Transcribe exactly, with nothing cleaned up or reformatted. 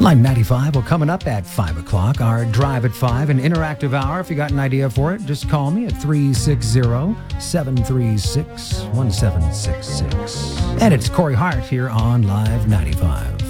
Live ninety-five, well, coming up at five o'clock, our Drive at five, an interactive hour. If you got an idea for it, just call me at three six zero, seven three six, one seven six six. And it's Corey Hart here on Live ninety-five.